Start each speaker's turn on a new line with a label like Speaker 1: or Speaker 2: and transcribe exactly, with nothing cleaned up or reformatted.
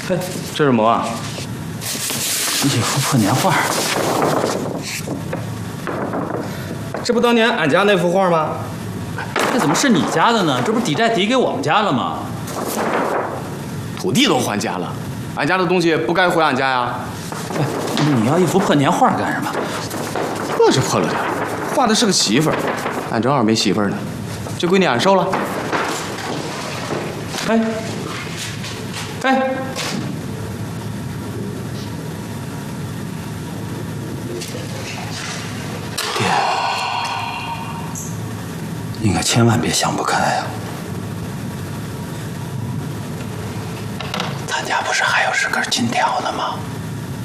Speaker 1: 嘿，这是什么啊？
Speaker 2: 一幅破年画。
Speaker 1: 这不当年俺家那幅画吗？
Speaker 2: 这怎么是你家的呢？这不是抵债抵给我们家了吗？
Speaker 1: 土地都还家了，俺家的东西不该回俺家呀。
Speaker 2: 哎，你要一幅破年画干什么？
Speaker 1: 破是破了点，画的是个媳妇儿，俺正好没媳妇儿呢，这归你俺收了。哎，哎。
Speaker 2: 你可千万别想不开啊！咱家不是还有十根金条呢吗？